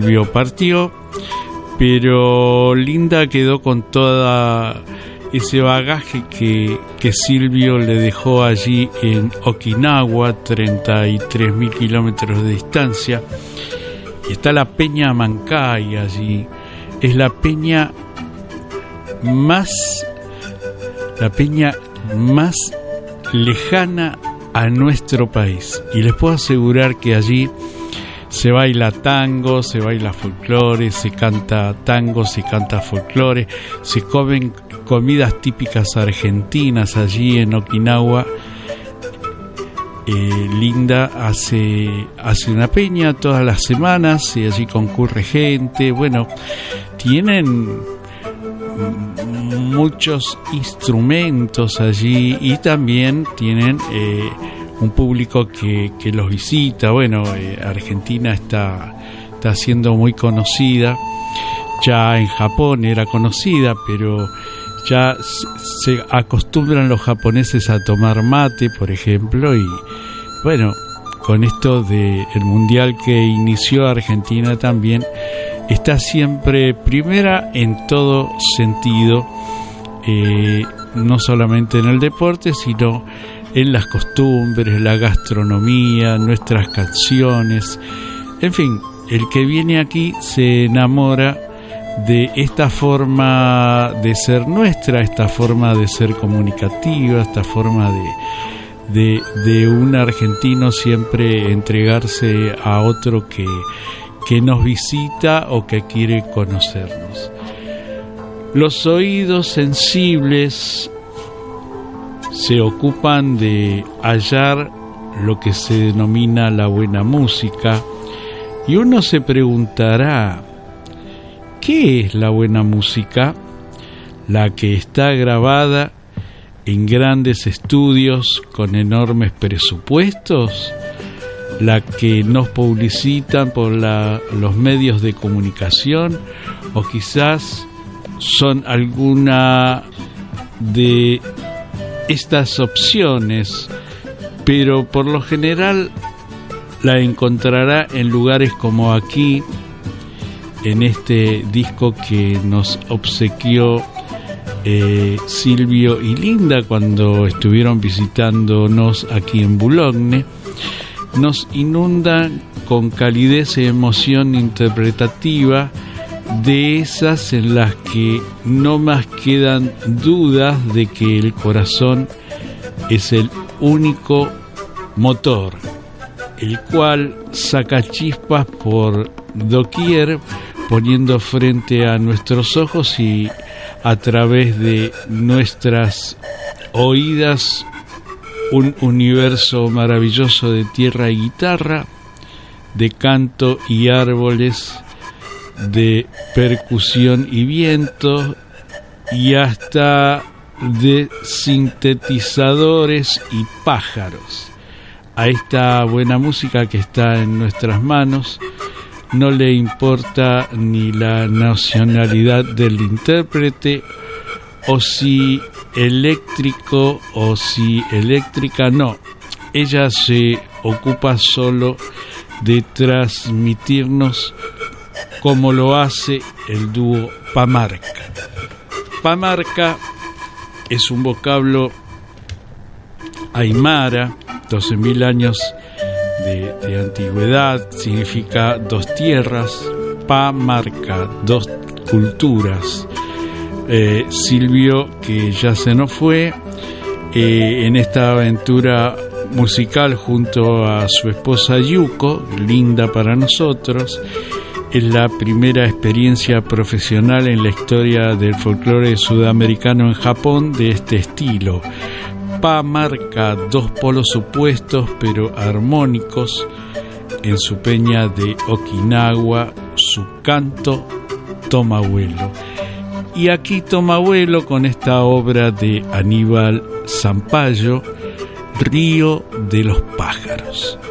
Silvio partió, pero Linda quedó con toda ese bagaje que Silvio le dejó allí en Okinawa, 33.000 kilómetros de distancia. Y está la Peña Mancay allí. Es la peña más lejana a nuestro país. Y les puedo asegurar que allí se baila tango, se baila folclore, se canta tango, se canta folclore, se comen comidas típicas argentinas allí en Okinawa. Linda hace una peña todas las semanas y allí concurre gente. Bueno, tienen muchos instrumentos allí y también tienen un público que los visita. Bueno, Argentina está siendo muy conocida. Ya en Japón era conocida, pero ya se acostumbran los japoneses a tomar mate, por ejemplo, y bueno, con esto del mundial que inició Argentina también está siempre primera en todo sentido, no solamente en el deporte, sino en las costumbres, la gastronomía, nuestras canciones, en fin, el que viene aquí se enamora de esta forma de ser nuestra, esta forma de ser comunicativa, esta forma de un argentino siempre entregarse a otro que nos visita o que quiere conocernos. Los oídos sensibles se ocupan de hallar lo que se denomina la buena música, y uno se preguntará, ¿qué es la buena música? La que está grabada en grandes estudios con enormes presupuestos, la que nos publicitan por los medios de comunicación, o quizás son alguna de estas opciones, pero por lo general la encontrará en lugares como aquí, en este disco que nos obsequió Silvio y Linda cuando estuvieron visitándonos aquí en Boulogne. Nos inundan con calidez y emoción interpretativa, de esas en las que no más quedan dudas de que el corazón es el único motor, el cual saca chispas por doquier, poniendo frente a nuestros ojos y a través de nuestras oídas un universo maravilloso de tierra y guitarra, de canto y árboles, de percusión y viento, y hasta de sintetizadores y pájaros. A esta buena música que está en nuestras manos no le importa ni la nacionalidad del intérprete, o si eléctrico o si eléctrica, no. Ella se ocupa solo de transmitirnos como lo hace el dúo Pamarca. Pamarca es un vocablo aymara, 12.000 años de antigüedad, significa dos tierras. Pamarca, dos culturas. Silvio, que ya se nos fue, en esta aventura musical junto a su esposa Yuko, Linda para nosotros, es la primera experiencia profesional en la historia del folclore sudamericano en Japón de este estilo. Pamarca, dos polos opuestos pero armónicos, en su peña de Okinawa, su canto toma vuelo. Y aquí toma vuelo con esta obra de Aníbal Zampayo, Río de los Pájaros.